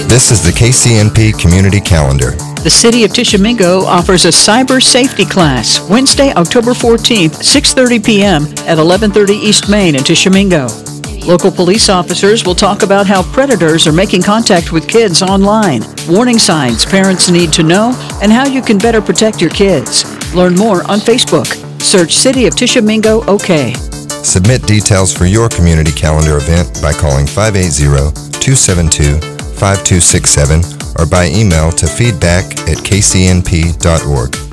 This is the KCNP Community Calendar. The City of Tishomingo offers a cyber safety class Wednesday, October 14th, 6:30 p.m. at 1130 East Main in Tishomingo. Local police officers will talk about how predators are making contact with kids online, warning signs parents need to know, and how you can better protect your kids. Learn more on Facebook. Search City of Tishomingo OK. Submit details for your community calendar event by calling 580-272-5267 or by email to feedback@kcnp.org.